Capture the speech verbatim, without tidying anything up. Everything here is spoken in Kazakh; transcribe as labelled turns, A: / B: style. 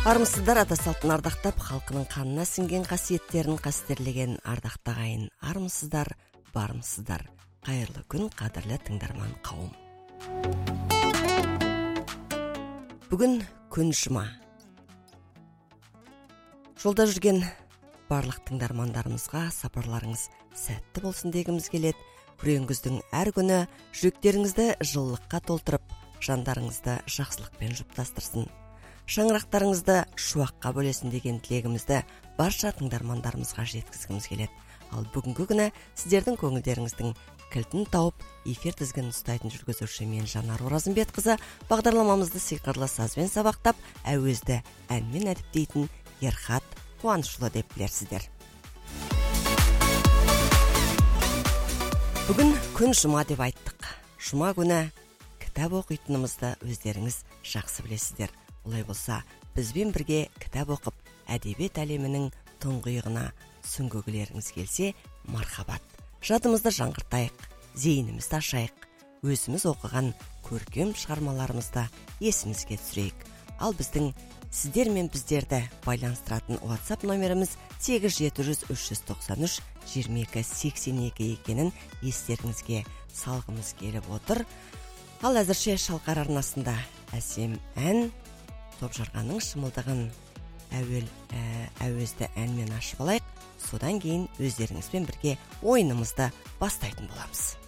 A: Армысыздар, ата салтын ардақтап, халқының қанына сіңген қасиеттерін қастерлеген ардақта ағайын. Армысыздар, бармысыздар. Қайырлы күн, қадірлі тыңдарман қауым. Бүгін күн жұма. Жолда жүрген барлық тыңдармандарымызға сапарларыңыз сәтті болсын дегіміз келеді. Күреңгіздің әр күні жүректеріңізді жылылыққа толтырып, жандарыңызды жақсылықпен жұптастырсын. Шаңырақтарыңызды шуаққа бөлесін деген тілегімізді барша тыңдармандарымызға жеткізгіміз келеді. Ал бүгінгі күні сіздердің көңілдеріңіздің кілтін тауып, эфир тізгінін ұстайтын жүргізуші мен Жанар Оразымбетқызы бағдарламамызды сиқырлы сазбен сабақтап, әуезді әнмен әдіптейтін Ерхат Қуанышұлы деп білерсіздер. Бүгін күн жұма деп айттық. Жұма күні кітап оқитынымызды өздеріңіз жақсы білесіздер. Олай болса, бізбен бірге кітап оқып, әдебиет әлемінің тұңғиығына сүңгігілеріңіз келсе, мархабат. Жадымызды жаңғыртайық, зейінімізді ашайық, өзіміз оқыған көркем шығармаларымызды есімізге түсірейік. Ал біздің сіздер мен біздерді байланыстыратын WhatsApp номеріміз сегіз жеті жүз үш жүз тоқсан үш жиырма екі сексен екі екенін естеріңізге салғымыз келіп отыр. Ал әзірше шалқар арнасында әсем ән, Топжарғанның шымылдығын әуел ә, әуезді әнмен ашып алайық. Содан кейін өздеріңізбен бірге ойынымызды бастайтын боламыз.